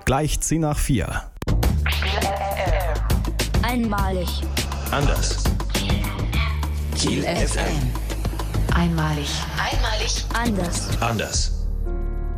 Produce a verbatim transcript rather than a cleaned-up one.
Gleich zehn nach vier. Einmalig. Anders. Kiel F M. Einmalig. Einmalig. Anders. Anders.